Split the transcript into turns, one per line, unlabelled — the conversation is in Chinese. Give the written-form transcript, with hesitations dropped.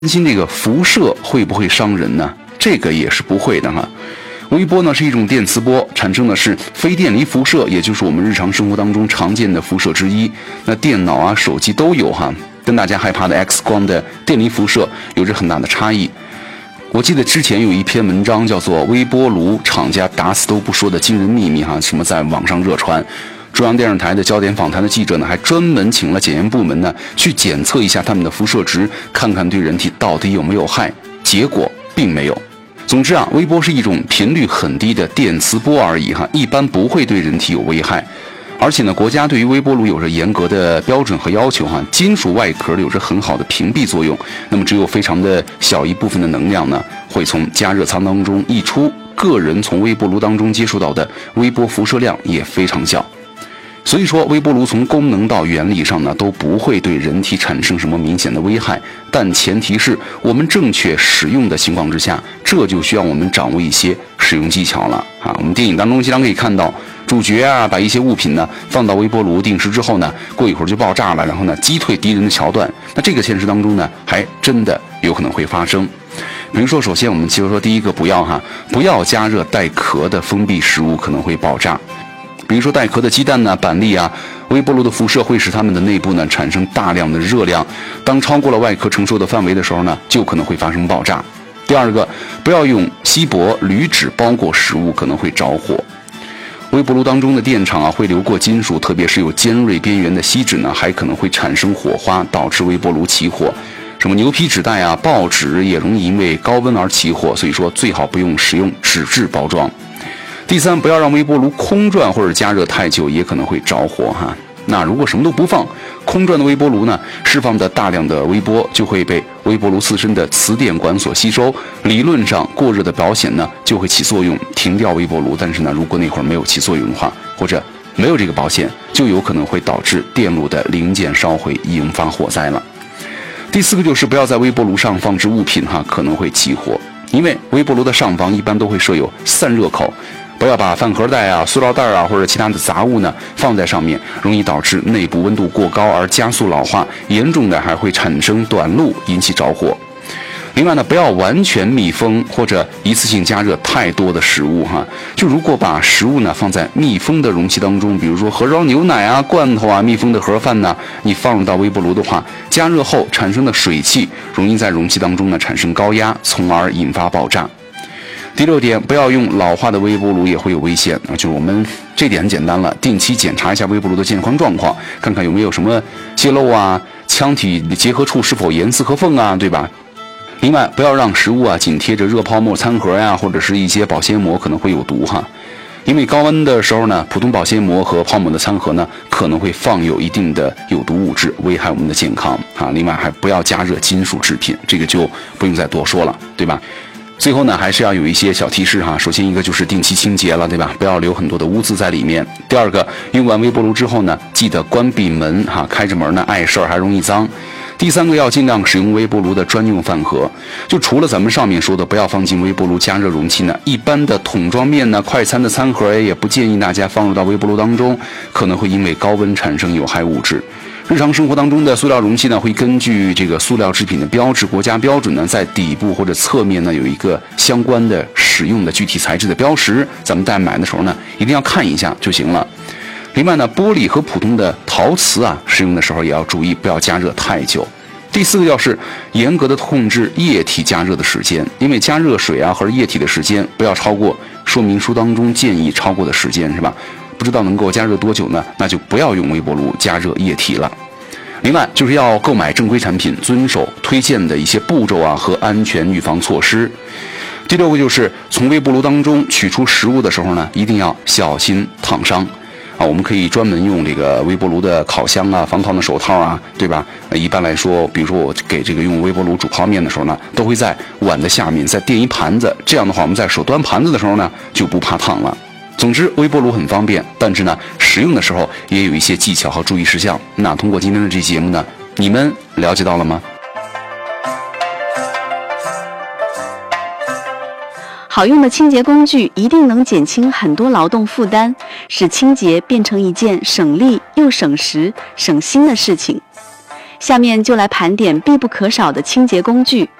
心这个辐射会不会伤人呢？这个也是不会的哈。微波呢是一种电磁波，产生的是非电离辐射，也就是我们日常生活当中常见的辐射之一。那电脑啊、手机都有哈，跟大家害怕的 X 光的电离辐射有着很大的差异。我记得之前有一篇文章叫做《微波炉厂家打死都不说的惊人秘密》哈，什么在网上热传。中央电视台的焦点访谈的记者呢，还专门请了检验部门呢去检测一下他们的辐射值，看看对人体到底有没有害。结果并没有。总之啊，微波是一种频率很低的电磁波而已哈，一般不会对人体有危害。而且呢，国家对于微波炉有着严格的标准和要求哈，金属外壳有着很好的屏蔽作用，那么只有非常的小一部分的能量呢，会从加热舱当中溢出，个人从微波炉当中接触到的微波辐射量也非常小。所以说，微波炉从功能到原理上呢，都不会对人体产生什么明显的危害，但前提是我们正确使用的情况之下，这就需要我们掌握一些使用技巧了啊。我们电影当中经常可以看到，主角啊把一些物品呢放到微波炉定时之后呢，过一会儿就爆炸了，然后呢击退敌人的桥段。那这个现实当中呢，还真的有可能会发生。比如说，首先我们就说第一个，不要加热带壳的封闭食物，可能会爆炸。比如说带壳的鸡蛋呢、板栗啊，微波炉的辐射会使它们的内部呢产生大量的热量，当超过了外壳承受的范围的时候呢，就可能会发生爆炸。第二个，不要用锡箔、铝纸包裹食物，可能会着火。微波炉当中的电场啊会流过金属，特别是有尖锐边缘的锡纸呢，还可能会产生火花，导致微波炉起火。什么牛皮纸袋啊、报纸也容易因为高温而起火，所以说最好不用使用纸质包装。第三，不要让微波炉空转或者加热太久，也可能会着火哈。那如果什么都不放，空转的微波炉呢，释放的大量的微波就会被微波炉自身的磁电管所吸收，理论上过热的保险呢就会起作用，停掉微波炉。但是呢，如果那会儿没有起作用的话，或者没有这个保险，就有可能会导致电路的零件烧毁，引发火灾了。第四个就是不要在微波炉上放置物品哈，可能会起火，因为微波炉的上方一般都会设有散热口。不要把饭盒袋啊、塑料袋啊或者其他的杂物呢放在上面，容易导致内部温度过高而加速老化，严重的还会产生短路，引起着火。另外呢，不要完全密封或者一次性加热太多的食物哈。就如果把食物呢放在密封的容器当中，比如说盒装牛奶啊、罐头啊、密封的盒饭呢，你放入到微波炉的话，加热后产生的水汽容易在容器当中呢产生高压，从而引发爆炸。第六点，不要用老化的微波炉，也会有危险啊。就是我们这点很简单了，定期检查一下微波炉的健康状况，看看有没有什么泄漏啊，腔体结合处是否严丝合缝啊，对吧？另外，不要让食物啊紧贴着热泡沫餐盒呀，或者是一些保鲜膜，可能会有毒哈。因为高温的时候呢，普通保鲜膜和泡沫的餐盒呢，可能会放有一定的有毒物质，危害我们的健康啊。另外，还不要加热金属制品，这个就不用再多说了，对吧？最后呢，还是要有一些小提示哈。首先一个就是定期清洁了，对吧？不要留很多的污渍在里面。第二个，用完微波炉之后呢，记得关闭门哈，开着门呢碍事儿还容易脏。第三个，要尽量使用微波炉的专用饭盒。就除了咱们上面说的不要放进微波炉加热容器呢，一般的桶装面呢、快餐的餐盒也不建议大家放入到微波炉当中，可能会因为高温产生有害物质。日常生活当中的塑料容器呢，会根据这个塑料制品的标志、国家标准呢，在底部或者侧面呢有一个相关的使用的具体材质的标识，咱们在买的时候呢，一定要看一下就行了。另外呢，玻璃和普通的陶瓷啊，使用的时候也要注意，不要加热太久。第四个，要是严格的控制液体加热的时间，因为加热水啊或者液体的时间不要超过说明书当中建议超过的时间，是吧？不知道能够加热多久呢？那就不要用微波炉加热液体了。另外就是要购买正规产品，遵守推荐的一些步骤啊和安全预防措施。第六个就是从微波炉当中取出食物的时候呢，一定要小心烫伤啊。我们可以专门用这个微波炉的烤箱啊、防烫的手套啊，对吧？一般来说，比如说我给这个用微波炉煮泡面的时候呢，都会在碗的下面再垫一盘子，这样的话我们在手端盘子的时候呢，就不怕烫了。总之，微波炉很方便，但是呢，使用的时候也有一些技巧和注意事项。那通过今天的这期节目呢，你们了解到了吗？
好用的清洁工具一定能减轻很多劳动负担，使清洁变成一件省力又省时省心的事情。 下面就来盘点必不可少的清洁工具。